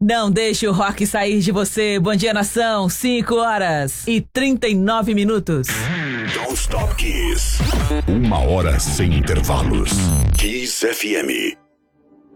Não deixe o rock sair de você. Bom dia, nação. 5h39. Don't Stop Kiss. 1 hora sem intervalos. Kiss FM.